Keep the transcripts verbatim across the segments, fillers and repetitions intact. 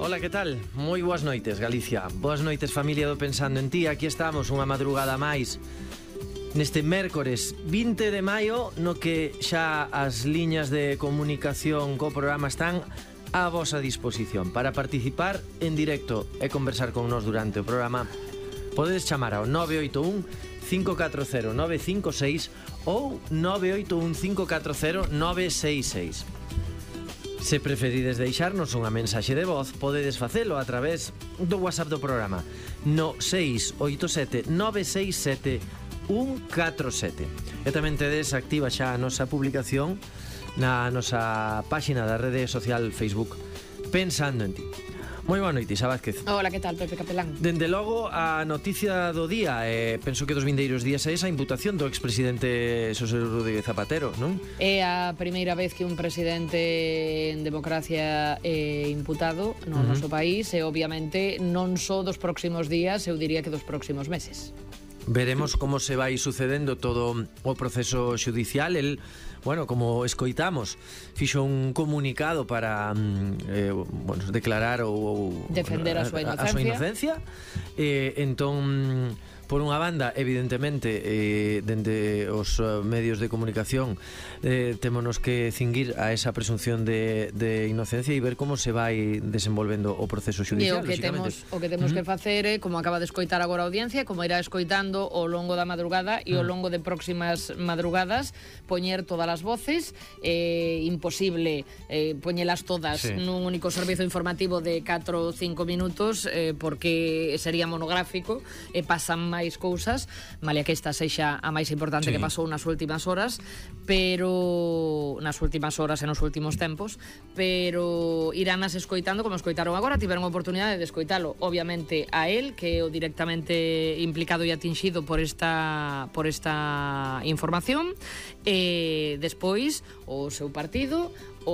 Ola, que tal? Moi boas noites, Galicia. Boas noites, familia do Pensando en Ti. Aquí estamos, unha madrugada máis neste mércores vinte de maio, no que xa as liñas de comunicación co programa están a vosa disposición. Para participar en directo e conversar con nós durante o programa, podedes chamar ao nove oito un, cinco catro cero, nove cinco seis ou nove oito un, cinco catro cero, nove seis seis. Se preferides deixarnos unha mensaxe de voz, podedes facelo a través do WhatsApp do programa no seis oito sete, nove seis sete, un catro sete. E tamén tedes activa xa a nosa publicación na nosa páxina da rede social Facebook Pensando en Ti. Moi boa noite, Isa Vázquez. Hola, que tal, Pepe Capelán? Dende logo, a noticia do día, eh, penso que dos vindeiros días é esa imputación do expresidente Xosé Rodríguez Zapatero, non? É a primeira vez que un presidente en democracia é imputado no uh-huh. noso país e obviamente non só dos próximos días, eu diría que dos próximos meses. Veremos como se vai sucedendo todo o proceso judicial. El, bueno, como escoitamos, fixo un comunicado para eh, bueno, declarar ou defender a súa inocencia, a, a súa inocencia. Eh, entón, por unha banda, evidentemente, eh, dende os medios de comunicación eh, témonos que cinguir a esa presunción de, de inocencia e ver como se vai desenvolvendo o proceso judicial. E o que temos, o que temos uh-huh. que facer é, como acaba de escoitar agora a audiencia, como irá escoitando ao longo da madrugada e ao longo de próximas madrugadas, poñer todas as voces. É imposible eh, poñelas todas sí. nun único servizo informativo de catro ou cinco minutos, eh, porque sería monográfico e pasan máis máis cousas, malia que esta sexa a máis importante sí. que pasou nas últimas horas, pero nas últimas horas e nos últimos tempos, pero iranas escoitando como escoitaron agora, tiveron a oportunidade de escoitalo, obviamente a él, que é o directamente implicado e atinxido por esta por esta información, e despois o seu partido,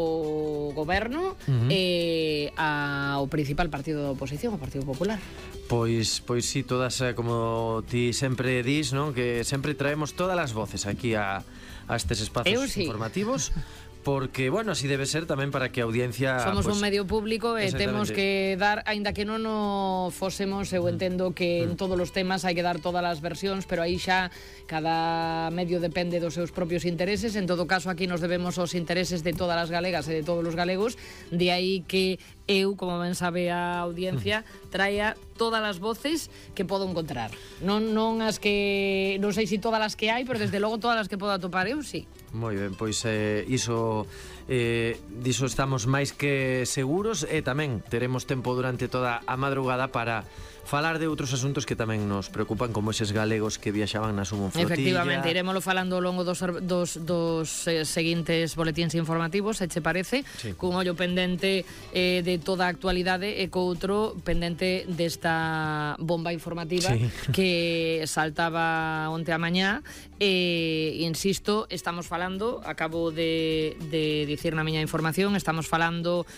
o goberno uh-huh. e a, o principal partido da oposición, o Partido Popular. Pois, pois sí, todas, como ti sempre dis, non? Que sempre traemos todas as voces aquí a, a estes espacios sí. informativos, porque, bueno, así debe ser tamén para que a audiencia... Somos pues, un medio público e temos que dar, aínda que non o fosemos, eu entendo que mm. en todos os temas hai que dar todas as versións, pero aí xa cada medio depende dos seus propios intereses. En todo caso, aquí nos debemos aos intereses de todas as galegas e de todos os galegos, de aí que eu, como ben sabe a audiencia, traia todas as voces que podo encontrar. Non non as que non sei se todas as que hai, pero desde logo todas as que podo atopar eu, sí. Moi ben, pois eh, iso eh, diso estamos máis que seguros, e tamén teremos tempo durante toda a madrugada para falar de outros asuntos que tamén nos preocupan, como eses galegos que viaxaban na Sumo Flotilla. Efectivamente, irémolo falando ao longo dos, dos, dos eh, seguintes boletíns informativos, se che parece, sí. cun ollo pendente eh, de toda a actualidade e co outro pendente desta bomba informativa sí. que saltaba onte a mañá. E, insisto, estamos falando, acabo de, de dicir na miña información, estamos falando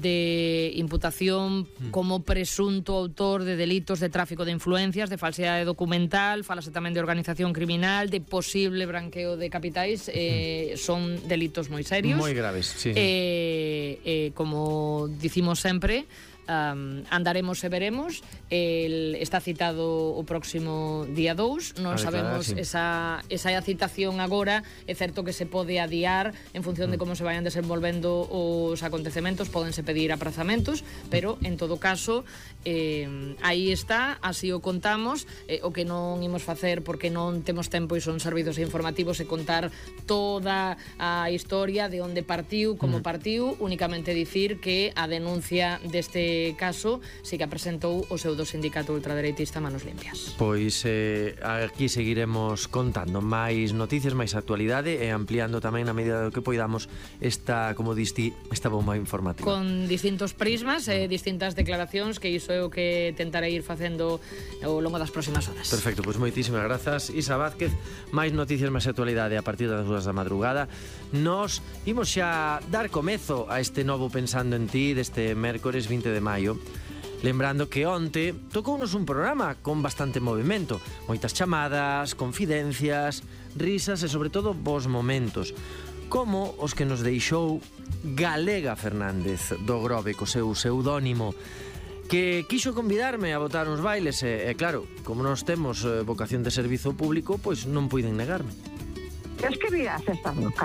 de imputación mm. como presunto autor de delitos de tráfico de influencias, de falsidade documental, falase tamén de organización criminal, de posible branqueo de capitais, eh, son delitos moi serios. Moi graves, sí. Eh, eh, como dicimos sempre, Um, andaremos e veremos. El, está citado o próximo día dous. Non vale, sabemos claro, sí. esa, esa citación agora. É certo que se pode adiar en función mm. de como se vayan desenvolvendo os acontecementos. Pódense pedir aprazamentos, pero en todo caso eh, aí está, así o contamos. eh, O que non imos facer, porque non temos tempo e son servizos informativos, e contar toda a historia de onde partiu, como mm. partiu. Únicamente dicir que a denuncia deste caso sí que presentou o seu do sindicato ultradereitista Manos Limpias. Pois eh, aquí seguiremos contando máis noticias, máis actualidade e ampliando tamén na medida do que poidamos esta, como diste, esta bomba informativa. Con distintos prismas e eh, distintas declaracións, que iso é o que tentarei ir facendo ao longo das próximas horas. Perfecto, pois moitísimas grazas, Isa Vázquez. Máis noticias, máis actualidade a partir das dúas da madrugada. Nos imos xa dar comezo a este novo Pensando en Ti deste mércores vinte de maio. Lembrando que onte tocounos un programa con bastante movimento, moitas chamadas, confidencias, risas e sobre todo bons momentos, como os que nos deixou Galega Fernández do Grove co seu pseudónimo que quiso convidarme a botar uns bailes e, e claro, como nós temos eh, vocación de servizo público, pois non puiden negarme. Es que mira, estas